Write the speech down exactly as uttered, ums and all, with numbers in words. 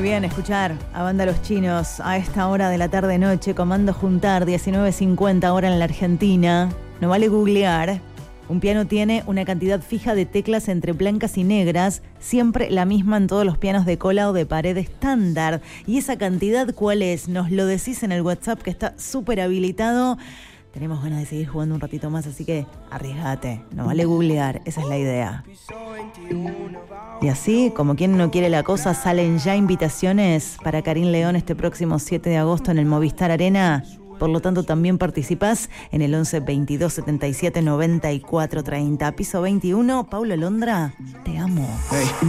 bien escuchar a Banda Los Chinos a esta hora de la tarde-noche, comando juntar, diecinueve cincuenta hora en la Argentina. No vale googlear. Un piano tiene una cantidad fija de teclas entre blancas y negras, siempre la misma en todos los pianos de cola o de pared estándar. ¿Y esa cantidad cuál es? Nos lo decís en el WhatsApp, que está súper habilitado. Tenemos ganas de seguir jugando un ratito más, así que arriesgate. No vale googlear, esa es la idea. Y así, como quien no quiere la cosa, salen ya invitaciones para Karin León este próximo siete de agosto en el Movistar Arena. Por lo tanto, también participás en el once veintidós setenta y siete noventa y cuatro treinta. Piso veintiuno, Paulo Londra, te amo. Hey.